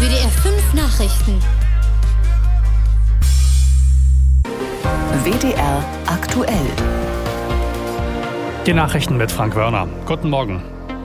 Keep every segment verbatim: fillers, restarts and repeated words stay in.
W D R fünf Nachrichten. W D R aktuell. Die Nachrichten mit Frank Wörner. Guten Morgen.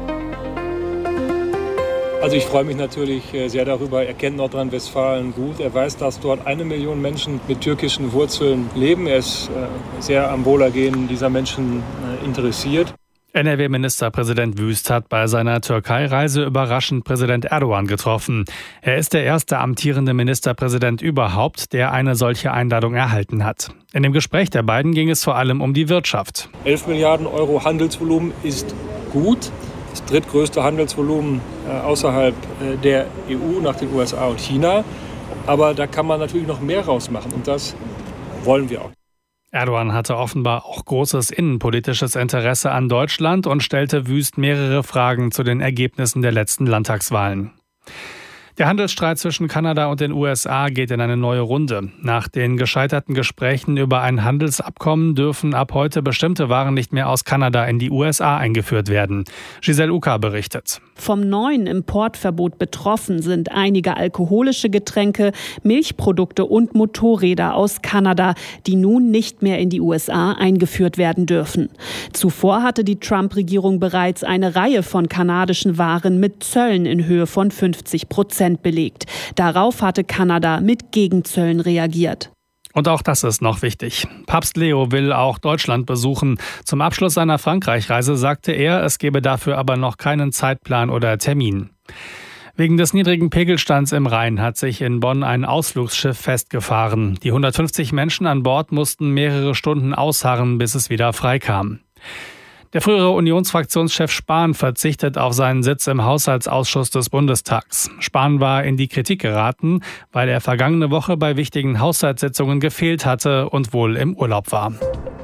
Also ich freue mich natürlich sehr darüber. Er kennt Nordrhein-Westfalen gut. Er weiß, dass dort eine Million Menschen mit türkischen Wurzeln leben. Er ist sehr am Wohlergehen dieser Menschen interessiert. N R W-Ministerpräsident Wüst hat bei seiner Türkei-Reise überraschend Präsident Erdogan getroffen. Er ist der erste amtierende Ministerpräsident überhaupt, der eine solche Einladung erhalten hat. In dem Gespräch der beiden ging es vor allem um die Wirtschaft. elf Milliarden Euro Handelsvolumen ist gut. Das drittgrößte Handelsvolumen außerhalb der E U nach den U S A und China. Aber da kann man natürlich noch mehr rausmachen und das wollen wir auch. Erdogan hatte offenbar auch großes innenpolitisches Interesse an Deutschland und stellte Wüst mehrere Fragen zu den Ergebnissen der letzten Landtagswahlen. Der Handelsstreit zwischen Kanada und den U S A geht in eine neue Runde. Nach den gescheiterten Gesprächen über ein Handelsabkommen dürfen ab heute bestimmte Waren nicht mehr aus Kanada in die U S A eingeführt werden. Giselle Uka berichtet. Vom neuen Importverbot betroffen sind einige alkoholische Getränke, Milchprodukte und Motorräder aus Kanada, die nun nicht mehr in die U S A eingeführt werden dürfen. Zuvor hatte die Trump-Regierung bereits eine Reihe von kanadischen Waren mit Zöllen in Höhe von fünfzig Prozent belegt. Darauf hatte Kanada mit Gegenzöllen reagiert. Und auch das ist noch wichtig. Papst Leo will auch Deutschland besuchen. Zum Abschluss seiner Frankreich-Reise sagte er, es gebe dafür aber noch keinen Zeitplan oder Termin. Wegen des niedrigen Pegelstands im Rhein hat sich in Bonn ein Ausflugsschiff festgefahren. Die hundertfünfzig Menschen an Bord mussten mehrere Stunden ausharren, bis es wieder freikam. Der frühere Unionsfraktionschef Spahn verzichtet auf seinen Sitz im Haushaltsausschuss des Bundestags. Spahn war in die Kritik geraten, weil er vergangene Woche bei wichtigen Haushaltssitzungen gefehlt hatte und wohl im Urlaub war.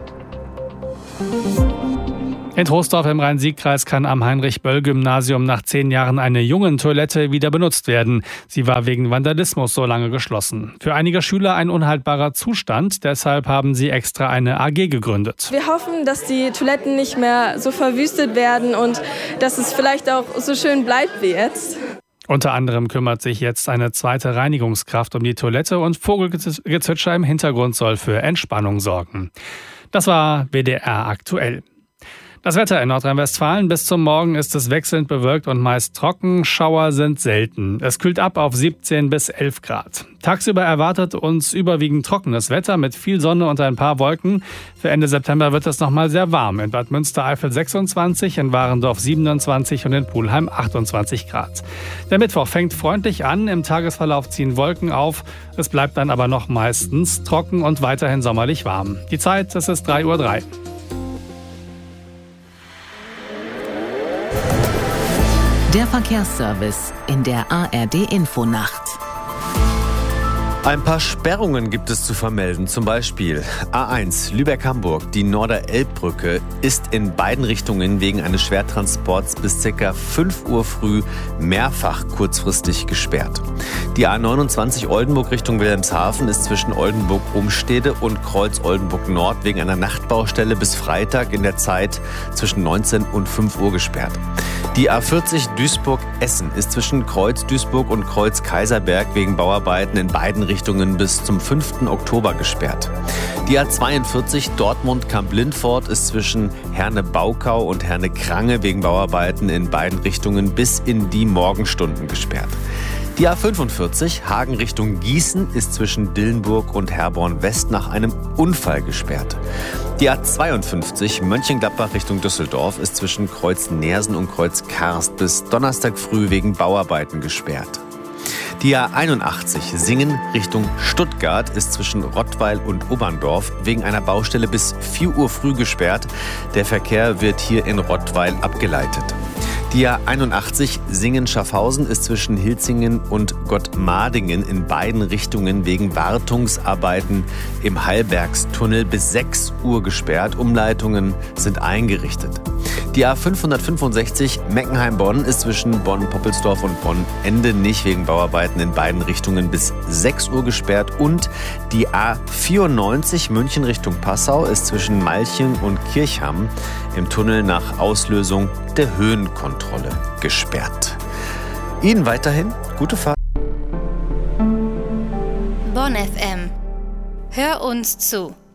In Troisdorf im Rhein-Sieg-Kreis kann am Heinrich-Böll-Gymnasium nach zehn Jahren eine Jungentoilette wieder benutzt werden. Sie war wegen Vandalismus so lange geschlossen. Für einige Schüler ein unhaltbarer Zustand, deshalb haben sie extra eine A G gegründet. Wir hoffen, dass die Toiletten nicht mehr so verwüstet werden und dass es vielleicht auch so schön bleibt wie jetzt. Unter anderem kümmert sich jetzt eine zweite Reinigungskraft um die Toilette und Vogelgezwitscher im Hintergrund soll für Entspannung sorgen. Das war W D R aktuell. Das Wetter in Nordrhein-Westfalen: bis zum Morgen ist es wechselnd bewölkt und meist trocken. Schauer sind selten. Es kühlt ab auf siebzehn bis elf Grad. Tagsüber erwartet uns überwiegend trockenes Wetter mit viel Sonne und ein paar Wolken. Für Ende September wird es nochmal sehr warm. In Bad Münstereifel sechsundzwanzig, in Warendorf siebenundzwanzig und in Pulheim achtundzwanzig Grad. Der Mittwoch fängt freundlich an. Im Tagesverlauf ziehen Wolken auf. Es bleibt dann aber noch meistens trocken und weiterhin sommerlich warm. Die Zeit, es ist drei Uhr drei. Der Verkehrsservice in der A R D-Infonacht. Ein paar Sperrungen gibt es zu vermelden, zum Beispiel A eins Lübeck-Hamburg. Die Norder-Elb-Brücke ist in beiden Richtungen wegen eines Schwertransports bis ca. fünf Uhr früh mehrfach kurzfristig gesperrt. Die A neunundzwanzig Oldenburg Richtung Wilhelmshaven ist zwischen Oldenburg-Umstede und Kreuz-Oldenburg-Nord wegen einer Nachtbaustelle bis Freitag in der Zeit zwischen neunzehn und fünf Uhr gesperrt. Die A vierzig Duisburg-Essen ist zwischen Kreuz-Duisburg und Kreuz-Kaiserberg wegen Bauarbeiten in beiden Richtungen bis zum fünften Oktober gesperrt. Die A zweiundvierzig Dortmund-Kamp-Lindfort ist zwischen Herne-Baukau und Herne-Krange wegen Bauarbeiten in beiden Richtungen bis in die Morgenstunden gesperrt. Die A fünfundvierzig Hagen Richtung Gießen ist zwischen Dillenburg und Herborn West nach einem Unfall gesperrt. Die A zweiundfünfzig Mönchengladbach Richtung Düsseldorf ist zwischen Kreuz Neersen und Kreuz Karst bis Donnerstag früh wegen Bauarbeiten gesperrt. Die A einundachtzig Singen Richtung Stuttgart ist zwischen Rottweil und Oberndorf wegen einer Baustelle bis vier Uhr früh gesperrt. Der Verkehr wird hier in Rottweil abgeleitet. Die A einundachtzig Singen-Schaffhausen ist zwischen Hilzingen und Gottmadingen in beiden Richtungen wegen Wartungsarbeiten im Heilbergstunnel bis sechs Uhr gesperrt. Umleitungen sind eingerichtet. Die A fünfhundertfünfundsechzig Meckenheim-Bonn ist zwischen Bonn-Poppelsdorf und Bonn-Endenich wegen Bauarbeiten in beiden Richtungen bis sechs Uhr gesperrt. Und die A vierundneunzig München Richtung Passau ist zwischen Malchen und Kirchham im Tunnel nach Auslösung der Höhenkontrolle gesperrt. Ihnen weiterhin gute Fahrt. Bonn F M. Hör uns zu.